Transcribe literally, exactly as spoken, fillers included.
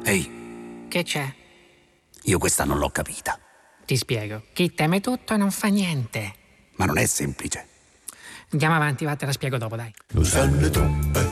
Ehi, Che c'è? io questa non l'ho capita. Ti spiego. Chi teme tutto non fa niente. Ma non è semplice. Andiamo avanti, va, te la spiego dopo, dai. Lo sanno le trombe,